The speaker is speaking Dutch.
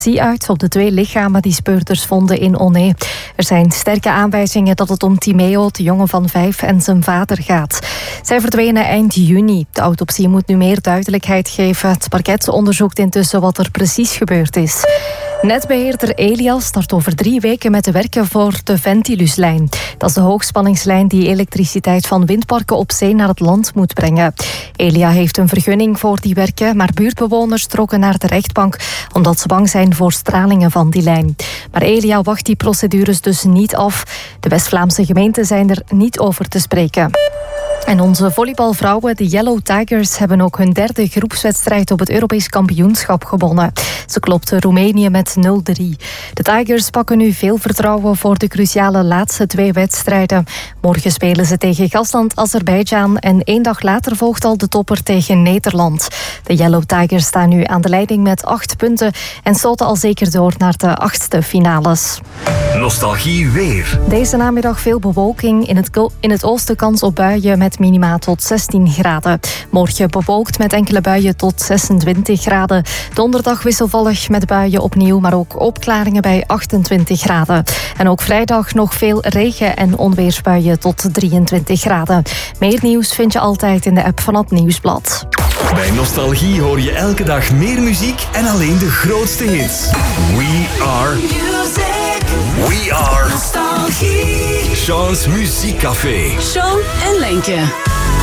Uit op de 2 lichamen die speurders vonden in Oné. Er zijn sterke aanwijzingen dat het om Timeo, de jongen van 5, en zijn vader gaat. Zij verdwenen eind juni. De autopsie moet nu meer duidelijkheid geven. Het parket onderzoekt intussen wat er precies gebeurd is. Netbeheerder Elia start over 3 weken met de werken voor de Ventiluslijn. Dat is de hoogspanningslijn die elektriciteit van windparken op zee naar het land moet brengen. Elia heeft een vergunning voor die werken, maar buurtbewoners trokken naar de rechtbank omdat ze bang zijn voor stralingen van die lijn. Maar Elia wacht die procedures dus niet af. De West-Vlaamse gemeenten zijn er niet over te spreken. En onze volleybalvrouwen, de Yellow Tigers, hebben ook hun 3e groepswedstrijd op het Europees kampioenschap gewonnen. Ze klopten Roemenië met 0-3. De Tigers pakken nu veel vertrouwen voor de cruciale laatste 2 wedstrijden. Morgen spelen ze tegen gastland Azerbeidzjan en 1 dag later volgt al de topper tegen Nederland. De Yellow Tigers staan nu aan de leiding met 8 punten en stoten al zeker door naar de 8e finales. Nostalgie weer. Deze namiddag veel bewolking. In het oosten kans op buien met minima tot 16 graden. Morgen bewolkt met enkele buien tot 26 graden. Donderdag wisselvallig met buien opnieuw, maar ook opklaringen bij 28 graden. En ook vrijdag nog veel regen- en onweersbuien tot 23 graden. Meer nieuws vind je altijd in de app van het Nieuwsblad. Bij Nostalgie hoor je elke dag meer muziek en alleen de grootste hits. We are music. We are Nostalgie. Sean's Muziekcafé. Sean en Lenke.